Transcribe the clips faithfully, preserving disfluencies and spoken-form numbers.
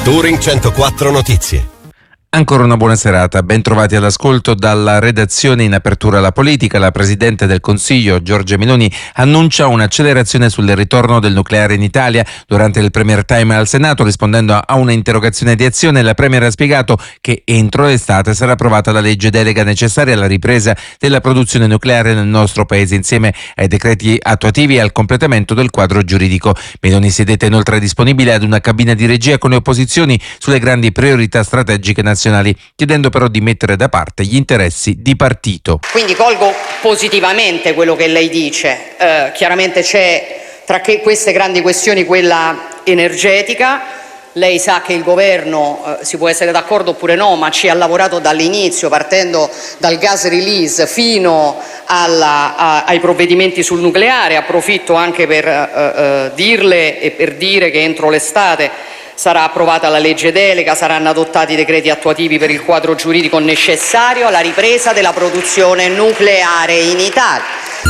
Touring centoquattro Notizie. Ancora una buona serata, ben trovati all'ascolto dalla redazione. In apertura alla politica, la Presidente del Consiglio, Giorgia Meloni, annuncia un'accelerazione sul ritorno del nucleare in Italia. Durante il Premier Time al Senato, rispondendo a una interrogazione di Azione, la Premier ha spiegato che entro l'estate sarà approvata la legge delega necessaria alla ripresa della produzione nucleare nel nostro Paese, insieme ai decreti attuativi e al completamento del quadro giuridico. Meloni si è detta inoltre disponibile ad una cabina di regia con le opposizioni sulle grandi priorità strategiche nazionali, chiedendo però di mettere da parte gli interessi di partito. Quindi colgo positivamente quello che lei dice. Eh, chiaramente c'è tra che queste grandi questioni quella energetica. Lei sa che il governo, eh, si può essere d'accordo oppure no, ma ci ha lavorato dall'inizio, partendo dal gas release fino alla, a, ai provvedimenti sul nucleare. Approfitto anche per eh, eh, dirle e per dire che entro l'estate sarà approvata la legge delega, saranno adottati i decreti attuativi per il quadro giuridico necessario alla ripresa della produzione nucleare in Italia.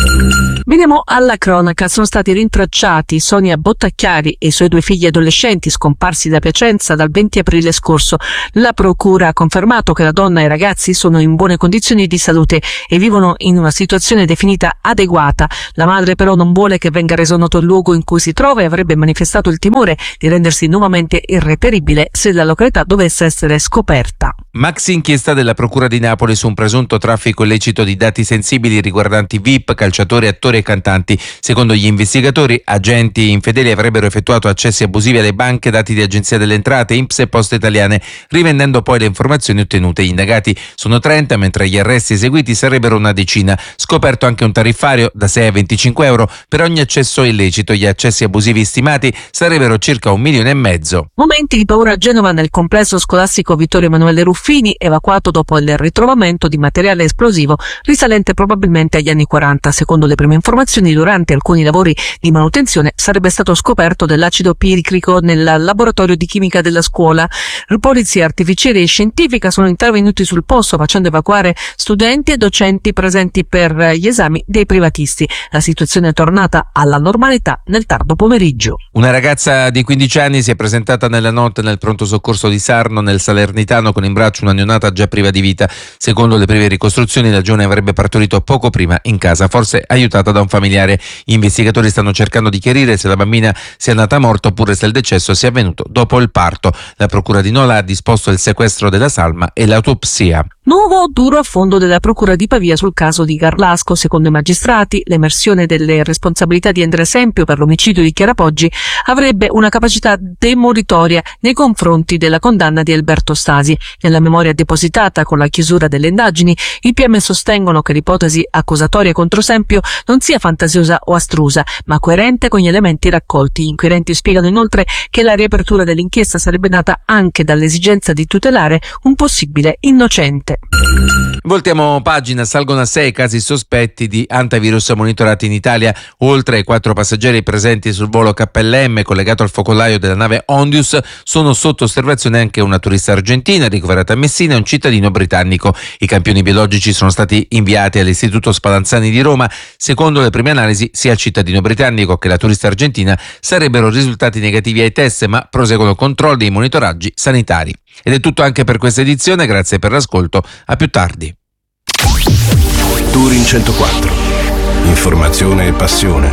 Veniamo alla cronaca. Sono stati rintracciati Sonia Bottacchiari e i suoi due figli adolescenti scomparsi da Piacenza dal venti aprile scorso. La procura ha confermato che la donna e i ragazzi sono in buone condizioni di salute e vivono in una situazione definita adeguata. La madre però non vuole che venga reso noto il luogo in cui si trova e avrebbe manifestato il timore di rendersi nuovamente irreperibile se la località dovesse essere scoperta. Maxi inchiesta della Procura di Napoli su un presunto traffico illecito di dati sensibili riguardanti V I P, calciatori, attori e cantanti. Secondo gli investigatori, agenti infedeli avrebbero effettuato accessi abusivi alle banche, dati di Agenzia delle Entrate, I N P S e Poste Italiane, rivendendo poi le informazioni ottenute. Gli indagati sono trenta, mentre gli arresti eseguiti sarebbero una decina. Scoperto anche un tariffario da sei a venticinque euro per ogni accesso illecito. Gli accessi abusivi stimati sarebbero circa un milione e mezzo. Momenti di paura a Genova nel complesso scolastico Vittorio Emanuele Ruffini, evacuato dopo il ritrovamento di materiale esplosivo risalente probabilmente agli anni quaranta. Secondo le prime informazioni, durante alcuni lavori di manutenzione sarebbe stato scoperto dell'acido piricrico nel laboratorio di chimica della scuola. Polizia artificiere e scientifica sono intervenuti sul posto, facendo evacuare studenti e docenti presenti per gli esami dei privatisti. La situazione è tornata alla normalità nel tardo pomeriggio. Una ragazza di quindici anni si è presentata nella notte nel pronto soccorso di Sarno, nel Salernitano, con in braccio una neonata già priva di vita. Secondo le prime ricostruzioni, la giovane avrebbe partorito poco prima in casa, forse aiutata da un familiare. Gli investigatori stanno cercando di chiarire se la bambina sia nata morta oppure se il decesso sia avvenuto dopo il parto. La procura di Nola ha disposto il sequestro della salma e l'autopsia. Nuovo duro affondo della procura di Pavia sul caso di Garlasco. Secondo i magistrati, l'emersione delle responsabilità di Andrea Sempio per l'omicidio di Chiara Poggi avrebbe una capacità demolitoria nei confronti della condanna di Alberto Stasi. Nella memoria depositata con la chiusura delle indagini, i P M sostengono che l'ipotesi accusatoria contro Sempio non sia fantasiosa o astrusa, ma coerente con gli elementi raccolti. Gli inquirenti spiegano inoltre che la riapertura dell'inchiesta sarebbe nata anche dall'esigenza di tutelare un possibile innocente. Voltiamo pagina. Salgono a sei casi sospetti di antivirus monitorati in Italia. Oltre ai quattro passeggeri presenti sul volo K L M collegato al focolaio della nave Ondius, sono sotto osservazione anche una turista argentina ricoverata a Messina e un cittadino britannico. I campioni biologici sono stati inviati all'Istituto Spallanzani di Roma. Secondo le prime analisi, sia il cittadino britannico che la turista argentina sarebbero risultati negativi ai test, ma proseguono controlli e monitoraggi sanitari. Ed è tutto anche per questa edizione, grazie per l'ascolto, a più tardi. Touring centoquattro. Informazione e passione.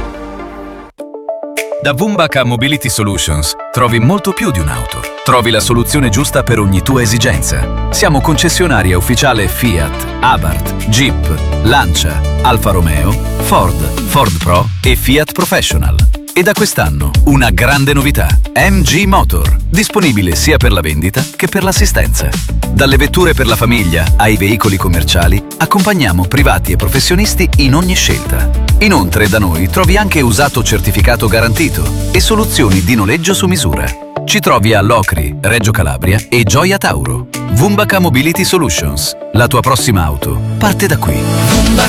Da Vumbaka Mobility Solutions trovi molto più di un'auto. Trovi la soluzione giusta per ogni tua esigenza. Siamo concessionaria ufficiale Fiat, Abarth, Jeep, Lancia, Alfa Romeo, Ford, Ford Pro e Fiat Professional. E da quest'anno una grande novità: M G Motor, disponibile sia per la vendita che per l'assistenza. Dalle vetture per la famiglia ai veicoli commerciali, accompagniamo privati e professionisti in ogni scelta. Inoltre da noi trovi anche usato certificato garantito e soluzioni di noleggio su misura. Ci trovi a Locri, Reggio Calabria e Gioia Tauro. Vumbaka Mobility Solutions. La tua prossima auto parte da qui.